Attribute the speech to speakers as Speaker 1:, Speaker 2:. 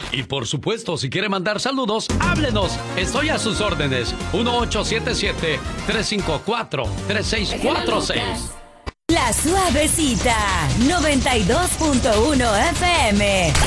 Speaker 1: Y por supuesto, si quiere mandar saludos, háblenos. Estoy a sus órdenes. 1877-354-3646.
Speaker 2: La Suavecita, 92.1 FM.